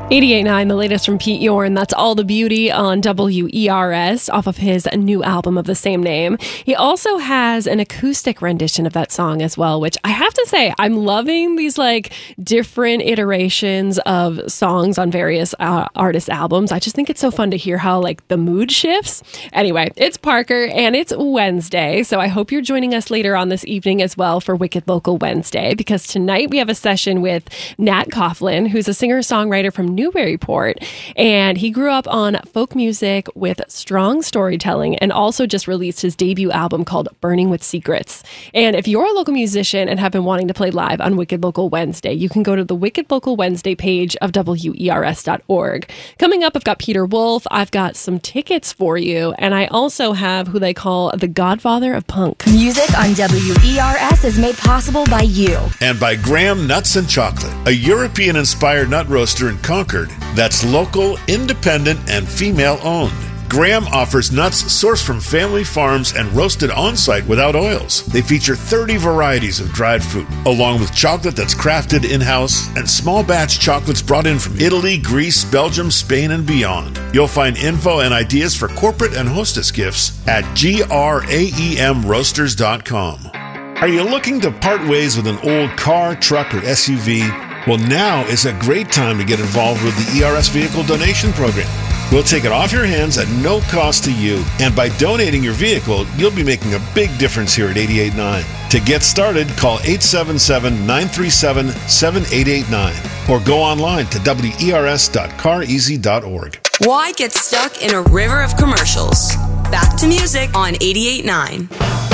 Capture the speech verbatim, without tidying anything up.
eighty-eight point nine, the latest from Pete Yorn. That's All the Beauty on W E R S off of his new album of the same name. He also has an acoustic rendition of that song as well, which I have to say, I'm loving these like different iterations of songs on various uh, artists' albums. I just think it's so fun to hear how like the mood shifts. Anyway, it's Parker and it's Wednesday, so I hope you're joining us later on this evening as well for Wicked Local Wednesday, because tonight we have a session with Nat Coughlin, who's a singer-songwriter from Newburyport, and he grew up on folk music with strong storytelling and also just released his debut album called Burning with Secrets. And if you're a local musician and have been wanting to play live on Wicked Local Wednesday, you can go to the Wicked Local Wednesday page of W E R S dot org. Coming up, I've got Peter Wolf, I've got some tickets for you, and I also have who they call the Godfather of Punk. Music on W E R S is made possible by you. And by Graham Nuts and Chocolate, a European-inspired nut roaster in Concord that's local, independent, and female-owned. Graham offers nuts sourced from family farms and roasted on-site without oils. They feature thirty varieties of dried fruit, along with chocolate that's crafted in-house and small batch chocolates brought in from Italy, Greece, Belgium, Spain, and beyond. You'll find info and ideas for corporate and hostess gifts at graem roasters dot com. Are you looking to part ways with an old car, truck, or S U V? Well, now is a great time to get involved with the E R S Vehicle Donation Program. We'll take it off your hands at no cost to you, and by donating your vehicle, you'll be making a big difference here at eighty-eight point nine. To get started, call eight seven seven, nine three seven, seven eight eight nine or go online to W E R S dot car easy dot org. Why get stuck in a river of commercials? Back to music on eighty-eight point nine.